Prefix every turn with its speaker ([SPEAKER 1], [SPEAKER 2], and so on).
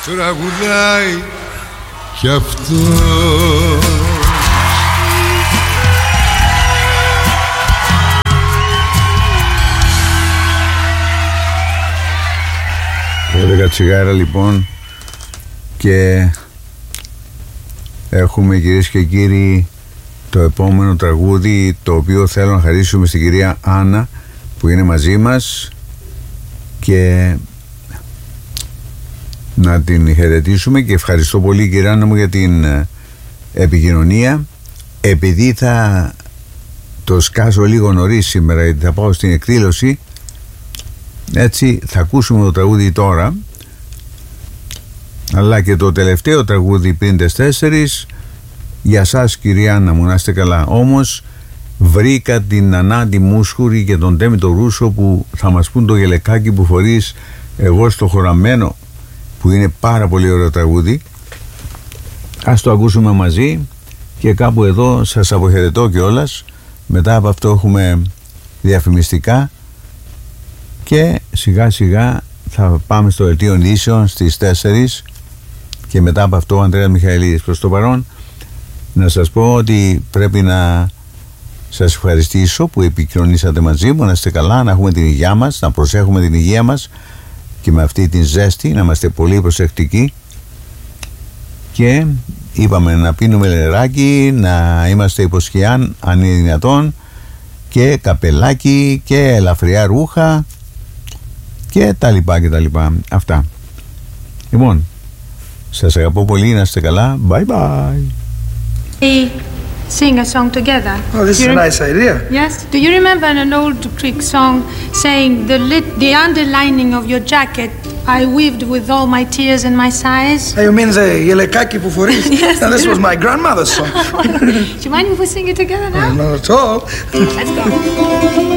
[SPEAKER 1] τραγουδάει κι αυτό. Έλεγα τσιγάρα λοιπόν και έχουμε, κυρίες και κύριοι, το επόμενο τραγούδι, το οποίο θέλω να χαρίσουμε στην κυρία Άννα που είναι μαζί μας και να την χαιρετήσουμε. Και ευχαριστώ πολύ, κυρία Άννα μου, για την επικοινωνία. Επειδή θα το σκάσω λίγο νωρίς σήμερα, γιατί θα πάω στην εκδήλωση, έτσι θα ακούσουμε το τραγούδι τώρα, αλλά και το τελευταίο τραγούδι πριν τις 4 για σας, κυρία Άννα μου, να είστε καλά. Όμως βρήκα την Ανάντη Μούσχουρη και τον Τέμι το Ρούσο που θα μας πούν το γελεκάκι που φορείς εγώ στο χωραμένο, που είναι πάρα πολύ ωραίο τραγούδι. Ας το ακούσουμε μαζί και κάπου εδώ σας αποχαιρετώ κιόλας. Μετά από αυτό έχουμε διαφημιστικά και σιγά σιγά θα πάμε στο δελτίο ειδήσεων στις 4 και μετά από αυτό ο Ανδρέας Μιχαηλίδης. Προς το παρόν να σας πω ότι πρέπει να σας ευχαριστήσω που επικοινωνήσατε μαζί μου. Να είστε καλά, να έχουμε την υγεία μας, να προσέχουμε την υγεία μας και με αυτή την ζέστη να είμαστε πολύ προσεκτικοί, και είπαμε να πίνουμε νεράκι, να είμαστε υποσχεάν αν είναι δυνατόν, και καπελάκι και ελαφριά ρούχα και τα λοιπά και τα λοιπά. Αυτά. Λοιπόν, σας αγαπώ πολύ, να είστε καλά. Bye bye.
[SPEAKER 2] We sing a song together.
[SPEAKER 3] Oh, this is a nice idea.
[SPEAKER 2] Yes. Do you remember an old Greek song saying the underlining of your jacket I weaved with all my tears and my sighs?
[SPEAKER 3] You mean the γελεκάκι που φορείς?
[SPEAKER 2] Yes.
[SPEAKER 3] Now, this was my grandmother's song.
[SPEAKER 2] Do you mind if we sing it together now?
[SPEAKER 3] Not at all.
[SPEAKER 2] Let's go.